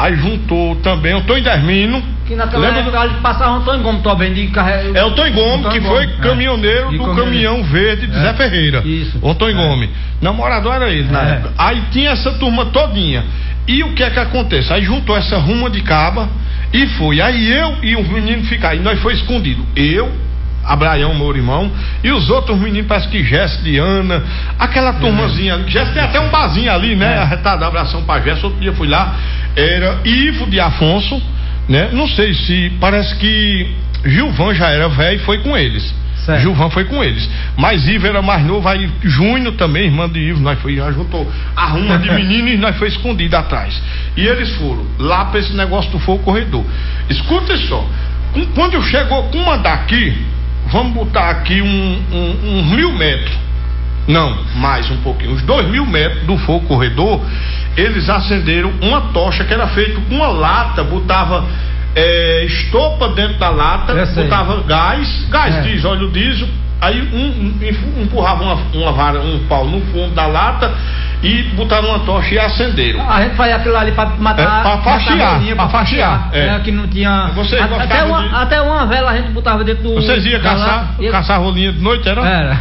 Aí juntou também o Tonho Dermino. Que naquela época ali passava o Antônio Gomes também de carreira. É o Tonho Gomes, que foi caminhoneiro do caminhão verde de Zé Ferreira. Isso. O Tonho Gomes. Namorador era ele na época. Aí tinha essa turma todinha. E o que é que acontece? Aí juntou essa ruma de caba e foi. Aí eu e os meninos ficaram. E nós foi escondido. Eu, Abraião, meu irmão, e os outros meninos, parece que Jéssica, Diana, aquela turmazinha. Jéssica tem até um barzinho ali, né? Arretado, abração pra Jéssica. Outro dia fui lá, era Ivo de Afonso, né? Não sei se, parece que Gilvan já era velho e foi com eles. Certo. Gilvan foi com eles, mas Ivo era mais novo. Aí Júnior também, irmã de Ivo, nós foi, já juntou a ruma de meninos e nós foi escondido atrás. E eles foram lá pra esse negócio do fogo corredor. Escuta só, quando chegou com uma daqui, vamos botar aqui uns 1.000 metros, não, mais um pouquinho, uns 2.000 metros do fogo corredor, eles acenderam uma tocha que era feita com uma lata, botava estopa dentro da lata, botava gás, diesel, óleo diesel, aí empurrava uma vara, um pau no fundo da lata e botaram uma tocha e acenderam. A gente fazia aquilo ali pra matar, pra faxiar. Que não tinha. Até uma vela a gente botava dentro do. Vocês iam caçar rolinha de noite, era? Era.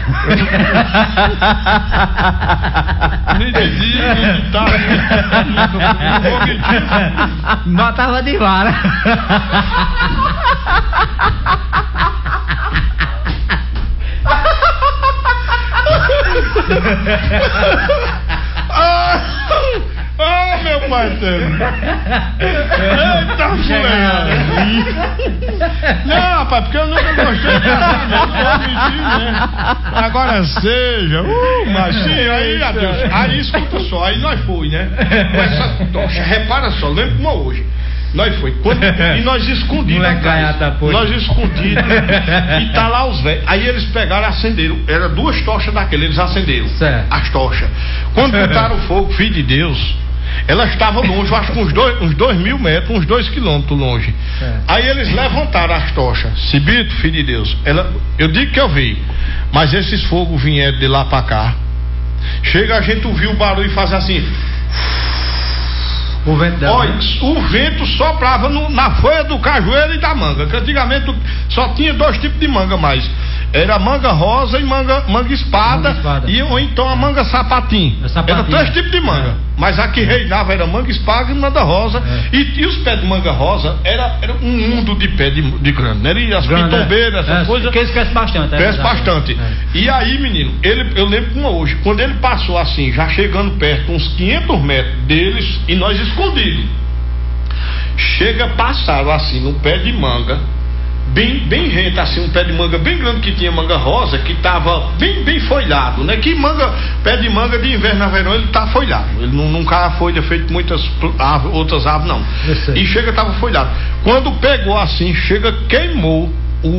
Nem de dia, nem de tarde. Matava de vara. Meu pai teve. Eita, fuleirada. Não, rapaz, porque eu nunca gostei de né? Agora seja, machinho, aí, adeus. Aí escuta só, aí nós foi, né? Com essa tocha, repara só, lembra como hoje. Nós foi, e nós escondidos. Nós escondidos. E tá lá os velhos. Aí eles pegaram e acenderam. Era 2 tochas daquele, eles acenderam. Certo. As tochas. Quando botaram o fogo, filho de Deus, ela estava longe, eu acho que uns 2.000 metros, uns 2 quilômetros longe. Certo. Aí eles levantaram as tochas. Cibito, filho de Deus. Eu digo que eu vi, mas esses fogos vieram de lá pra cá. Chega, a gente ouviu o barulho e faz assim. O vento dela, olha, o vento soprava na folha do cajueiro e da manga, que antigamente só tinha 2 tipos de manga mais. Era manga rosa e manga espada. Ou então a manga sapatim. Era 3 tipos de manga. Mas a que reinava era manga espada e manga rosa. E os pés de manga rosa era um mundo de pé de grande, né? E as pitombeiras, essas coisas. Que eles crescem bastante. Cresce bastante. E aí, menino, eu lembro como hoje, quando ele passou assim, já chegando perto, uns 500 metros deles, e nós escondidos. Chega, passaram assim, no pé de manga. Bem rente, assim, um pé de manga bem grande que tinha manga rosa, que tava bem folhado, né? Que pé de manga de inverno a verão, ele tá folhado. Ele não cai a folha feito muitas outras árvores, não. E chega, tava folhado. Quando pegou assim, chega, queimou.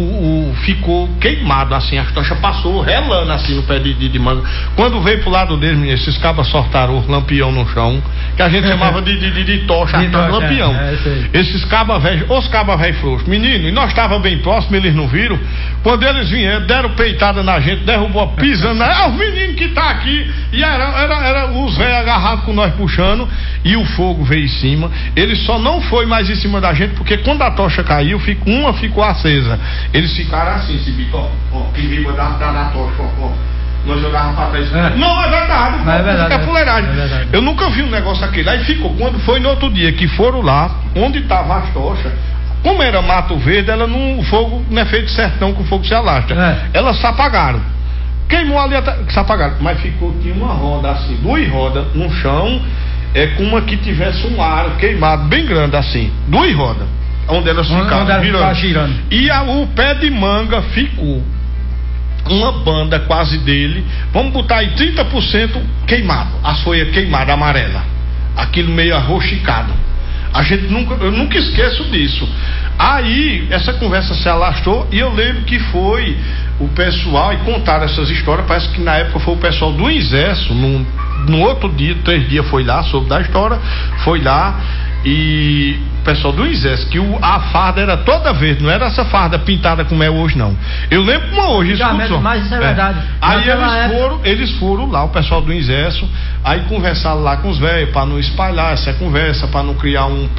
Ficou queimado assim, a tocha passou relando assim no pé de manga. Quando veio pro lado deles, esses cabas sortaram o lampião no chão, que a gente chamava de tocha, lampião. Esses cabas velhos, os cabas velhos frouxos, menino, e nós estávamos bem próximos, eles não viram. Quando eles vieram, deram peitada na gente, derrubou, pisando, os meninos que tá aqui, e era os velhos agarrados com nós puxando, e o fogo veio em cima. Ele só não foi mais em cima da gente, porque quando a tocha caiu, uma ficou acesa. Eles ficaram assim, esse bico, ó, em cima da tocha, ó. Nós jogávamos pra trás. Não, é verdade, é fuleiragem. Eu nunca vi um negócio aquele. Aí ficou, quando foi no outro dia que foram lá, onde estavam as tochas, como era mato verde, o fogo não é feito sertão que o fogo se alastra. Elas se apagaram. Queimou ali, se apagaram. Mas tinha uma roda assim, 2 rodas no chão, com uma que tivesse um aro queimado bem grande assim, 2 rodas. Onde elas ficaram girando. E o pé de manga ficou uma banda quase dele, vamos botar aí 30% queimado, as folhas queimadas, amarela, aquilo meio arroxicado. Eu nunca esqueço disso. Aí essa conversa se alastrou e eu lembro que foi o pessoal, e contaram essas histórias, parece que na época foi o pessoal do Exército, no outro dia, 3 dias foi lá, soube da história, foi lá. E o pessoal do Exército, que a farda era toda verde, não era essa farda pintada como é hoje, não. Eu lembro como hoje, mas isso é verdade. Aí eles foram lá, o pessoal do Exército, aí conversaram lá com os velhos, para não espalhar essa conversa, para não criar um